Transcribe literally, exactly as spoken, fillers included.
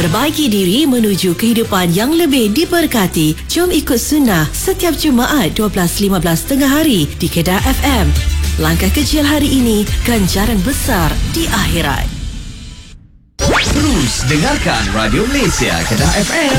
Perbaiki diri menuju kehidupan yang lebih diberkati. Jom ikut sunnah setiap Jumaat dua belas lima belas tengah hari di Kedah F M. Langkah kecil hari ini, ganjaran besar di akhirat. Terus dengarkan Radio Malaysia Kedah F M.